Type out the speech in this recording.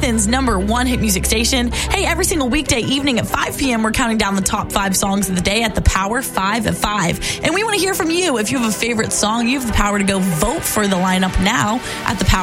Houston's #1 hit music station. Hey, every single weekday evening at 5 p.m., we're counting down the top 5 songs of the day at the Power 5 at 5. And we want to hear from you. If you have a favorite song, you have the power to go vote for the lineup now at the Power